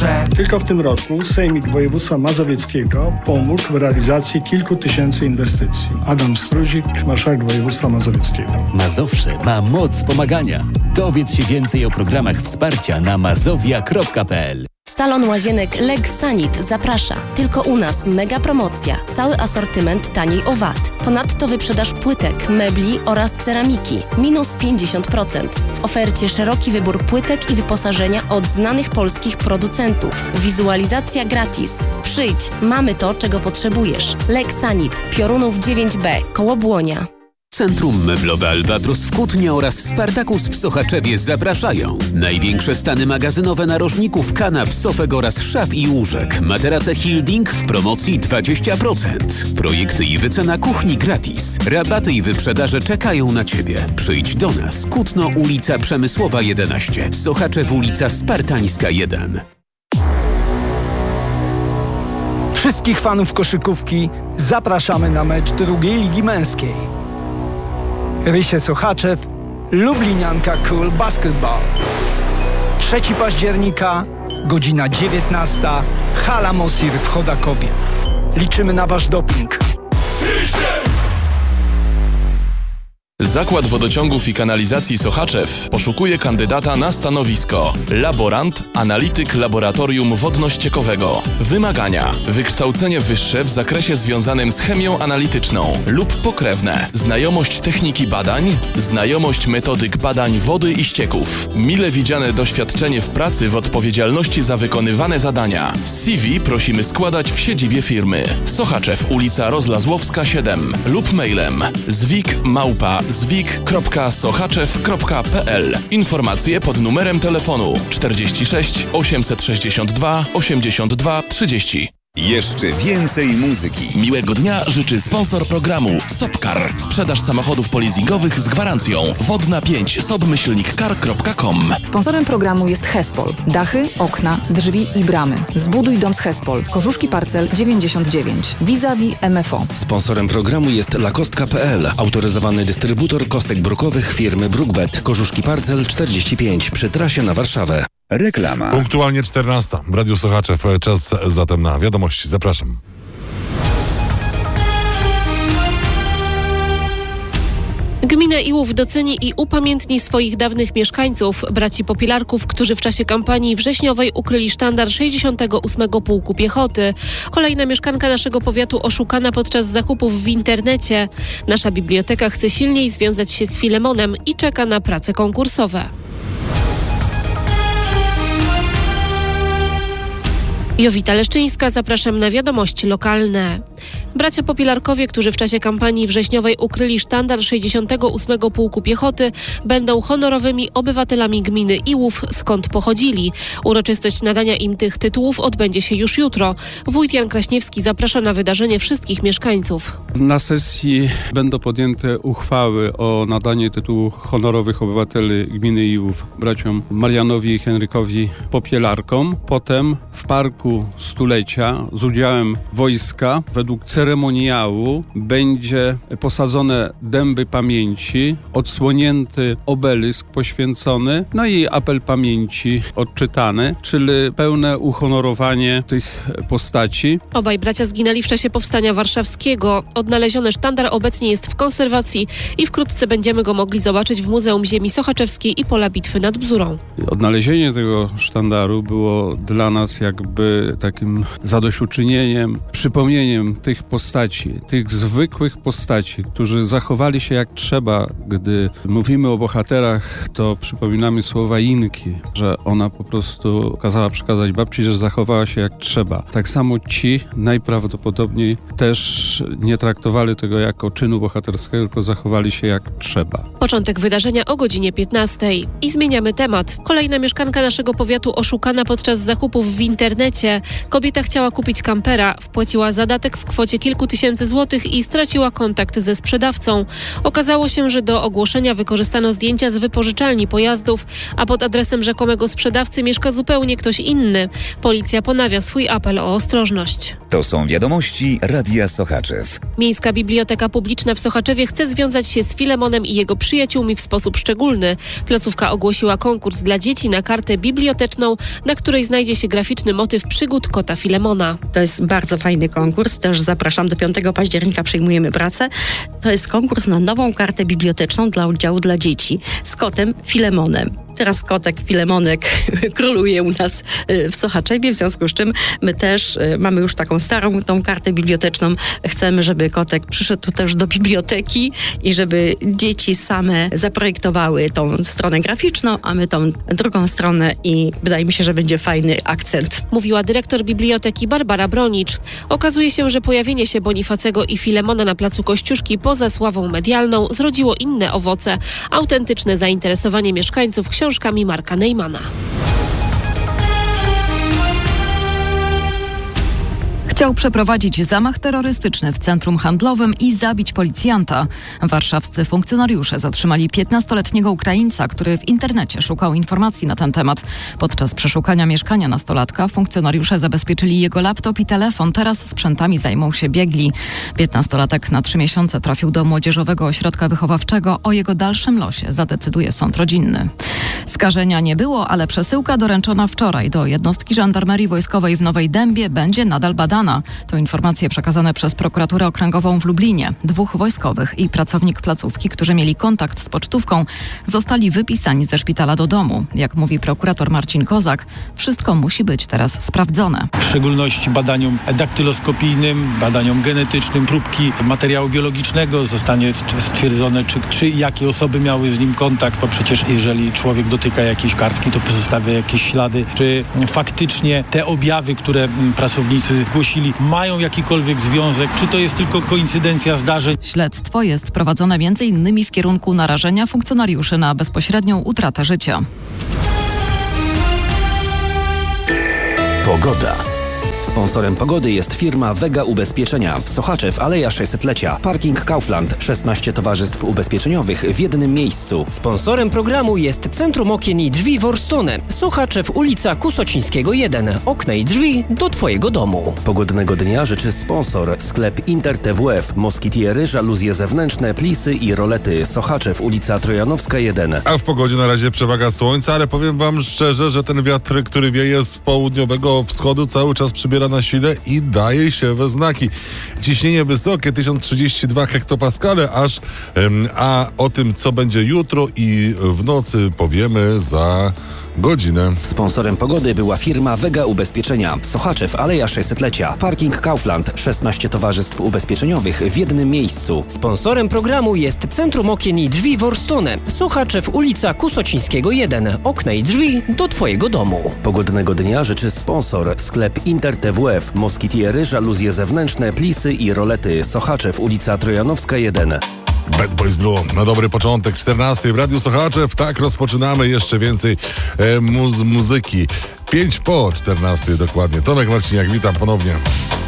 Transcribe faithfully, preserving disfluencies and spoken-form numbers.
Mazowsze. Tylko w tym roku Sejmik Województwa Mazowieckiego pomógł w realizacji kilku tysięcy inwestycji. Adam Struzik, marszałek województwa mazowieckiego. Mazowsze ma moc pomagania. Dowiedz się więcej o programach wsparcia na mazowia kropka p l. Salon Łazienek Legsanit zaprasza. Tylko u nas mega promocja. Cały asortyment taniej o wat. Ponadto wyprzedaż płytek, mebli oraz ceramiki. Minus pięćdziesiąt procent. W ofercie szeroki wybór płytek i wyposażenia od znanych polskich producentów. Wizualizacja gratis. Przyjdź, mamy to, czego potrzebujesz. Legsanit, Piorunów dziewięć B, koło Błonia. Centrum Meblowe Albatros w Kutnie oraz Spartakus w Sochaczewie zapraszają. Największe stany magazynowe narożników, kanap, sofek oraz szaf i łóżek. Materace Hilding w promocji dwadzieścia procent. Projekty i wycena kuchni gratis. Rabaty i wyprzedaże czekają na Ciebie. Przyjdź do nas. Kutno, ulica Przemysłowa jedenaście. Sochaczew, ulica Spartańska jeden. Wszystkich fanów koszykówki zapraszamy na mecz drugiej Ligi Męskiej. Rysie Sochaczew, Lublinianka Cool Basketball. trzeciego października, godzina dziewiętnasta, hala Mosir w Chodakowie. Liczymy na Wasz doping. Zakład Wodociągów i Kanalizacji Sochaczew poszukuje kandydata na stanowisko laborant, analityk laboratorium wodno-ściekowego. Wymagania: wykształcenie wyższe w zakresie związanym z chemią analityczną lub pokrewne, znajomość techniki badań, znajomość metodyk badań wody i ścieków, mile widziane doświadczenie w pracy w odpowiedzialności za wykonywane zadania. C V prosimy składać w siedzibie firmy. Sochaczew, ulica Rozlazłowska siedem lub mailem zwik małpa zwik kropka sochaczew kropka p l. Informacje pod numerem telefonu czterdzieści sześć osiemset sześćdziesiąt dwa osiemdziesiąt dwa trzydzieści. Jeszcze więcej muzyki. Miłego dnia życzy sponsor programu Sopcar. Sprzedaż samochodów polizingowych z gwarancją. Wodna pięć sobmyślnik car kropka com. Sponsorem programu jest Hespol. Dachy, okna, drzwi i bramy. Zbuduj dom z Hespol. Korzuszki Parcel dziewięćdziesiąt dziewięć. Vis-a-vis M F O. Sponsorem programu jest lakostka kropka p l. Autoryzowany dystrybutor kostek brukowych firmy Brookbet. Korzuszki Parcel czterdzieści pięć przy trasie na Warszawę. Reklama. Punktualnie czternasta. W Radiu Sochaczew. Czas zatem na wiadomości. Zapraszam. Gmina Iłów doceni i upamiętni swoich dawnych mieszkańców, braci Popilarków, którzy w czasie kampanii wrześniowej ukryli sztandar sześćdziesiątego ósmego Pułku Piechoty. Kolejna mieszkanka naszego powiatu oszukana podczas zakupów w internecie. Nasza biblioteka chce silniej związać się z Filemonem i czeka na prace konkursowe. Jowita Leszczyńska, zapraszam na wiadomości lokalne. Bracia Popilarkowie, którzy w czasie kampanii wrześniowej ukryli sztandar sześćdziesiątego ósmego Pułku Piechoty, będą honorowymi obywatelami gminy Iłów, skąd pochodzili. Uroczystość nadania im tych tytułów odbędzie się już jutro. Wójt Jan Kraśniewski zaprasza na wydarzenie wszystkich mieszkańców. Na sesji będą podjęte uchwały o nadanie tytułu honorowych obywateli gminy Iłów braciom Marianowi i Henrykowi Popielarkom. Potem w Parku Stulecia z udziałem wojska według ceremoniału będzie posadzone dęby pamięci, odsłonięty obelisk poświęcony, no i apel pamięci odczytany, czyli pełne uhonorowanie tych postaci. Obaj bracia zginęli w czasie powstania warszawskiego. Odnaleziony sztandar obecnie jest w konserwacji i wkrótce będziemy go mogli zobaczyć w Muzeum Ziemi Sochaczewskiej i Pola Bitwy nad Bzurą. Odnalezienie tego sztandaru było dla nas jakby takim zadośćuczynieniem, przypomnieniem tych postaci, tych zwykłych postaci, którzy zachowali się jak trzeba. Gdy mówimy o bohaterach, to przypominamy słowa Inki, że ona po prostu kazała przekazać babci, że zachowała się jak trzeba. Tak samo ci najprawdopodobniej też nie traktowali tego jako czynu bohaterskiego, tylko zachowali się jak trzeba. Początek wydarzenia o godzinie piętnastej. I zmieniamy temat. Kolejna mieszkanka naszego powiatu oszukana podczas zakupów w internecie. Kobieta chciała kupić kampera, wpłaciła zadatek w kwocie kilku tysięcy złotych i straciła kontakt ze sprzedawcą. Okazało się, że do ogłoszenia wykorzystano zdjęcia z wypożyczalni pojazdów, a pod adresem rzekomego sprzedawcy mieszka zupełnie ktoś inny. Policja ponawia swój apel o ostrożność. To są wiadomości Radia Sochaczew. Miejska Biblioteka Publiczna w Sochaczewie chce związać się z Filemonem i jego przyjaciółmi w sposób szczególny. Placówka ogłosiła konkurs dla dzieci na kartę biblioteczną, na której znajdzie się graficzny motyw przygód kota Filemona. To jest bardzo fajny konkurs. Też zapraszam, do piątego października przyjmujemy pracę. To jest konkurs na nową kartę biblioteczną dla oddziału dla dzieci z kotem Filemonem. Teraz kotek Filemonek króluje u nas w Sochaczewie, w związku z czym my też mamy już taką starą tą kartę biblioteczną. Chcemy, żeby kotek przyszedł też do biblioteki i żeby dzieci same zaprojektowały tą stronę graficzną, a my tą drugą stronę i wydaje mi się, że będzie fajny akcent. Mówiła dyrektor biblioteki Barbara Bronicz. Okazuje się, że pojawienie się Bonifacego i Filemona na placu Kościuszki poza sławą medialną zrodziło inne owoce. Autentyczne zainteresowanie mieszkańców książkami Marka Neymana. Chciał przeprowadzić zamach terrorystyczny w centrum handlowym i zabić policjanta. Warszawscy funkcjonariusze zatrzymali piętnastoletniego Ukraińca, który w internecie szukał informacji na ten temat. Podczas przeszukania mieszkania nastolatka funkcjonariusze zabezpieczyli jego laptop i telefon. Teraz sprzętami zajmą się biegli. Piętnastolatek na trzy miesiące trafił do Młodzieżowego Ośrodka Wychowawczego. O jego dalszym losie zadecyduje sąd rodzinny. Skażenia nie było, ale przesyłka doręczona wczoraj do jednostki żandarmerii wojskowej w Nowej Dębie będzie nadal badana. To informacje przekazane przez prokuraturę okręgową w Lublinie. Dwóch wojskowych i pracownik placówki, którzy mieli kontakt z pocztówką, zostali wypisani ze szpitala do domu. Jak mówi prokurator Marcin Kozak, wszystko musi być teraz sprawdzone. W szczególności badaniom daktyloskopijnym, badaniom genetycznym, próbki materiału biologicznego zostanie stwierdzone, czy, czy jakie osoby miały z nim kontakt, bo przecież jeżeli człowiek dotyka jakiejś kartki, to pozostawia jakieś ślady, czy faktycznie te objawy, które pracownicy zgłosili, mają jakikolwiek związek, czy to jest tylko koincydencja zdarzeń. Śledztwo jest prowadzone między innymi w kierunku narażenia funkcjonariuszy na bezpośrednią utratę życia. Pogoda. Sponsorem pogody jest firma Vega Ubezpieczenia. Sochaczew, Aleja sześćsetlecia. Parking Kaufland. szesnaście towarzystw ubezpieczeniowych w jednym miejscu. Sponsorem programu jest Centrum Okien i Drzwi Worstone. Sochaczew, ulica Kusocińskiego jeden. Okna i drzwi do Twojego domu. Pogodnego dnia życzy sponsor. Sklep Inter T W F. Moskitiery, żaluzje zewnętrzne, plisy i rolety. Sochaczew, ulica Trojanowska jeden. A w pogodzie na razie przewaga słońca, ale powiem wam szczerze, że ten wiatr, który wieje z południowego wschodu, cały czas przybiera na sile i daje się we znaki. Ciśnienie wysokie, tysiąc trzydzieści dwa hektopaskale aż, a o tym, co będzie jutro i w nocy, powiemy za godzinę. Sponsorem pogody była firma Vega Ubezpieczenia. Sochaczew, Aleja sześćsetlecia. Parking Kaufland. szesnaście towarzystw ubezpieczeniowych w jednym miejscu. Sponsorem programu jest Centrum Okien i Drzwi Worstone. Sochaczew, ulica Kusocińskiego jeden. Okna i drzwi do Twojego domu. Pogodnego dnia życzy sponsor. Sklep Inter T W F. Moskitiery, żaluzje zewnętrzne, plisy i rolety. Sochaczew, ulica Trojanowska jeden. Bad Boys Blue na dobry początek czternastej w Radiu Sochaczew. Tak, rozpoczynamy jeszcze więcej e, muz- muzyki. Pięć po czternastej dokładnie. Tomek Marciniak, witam ponownie.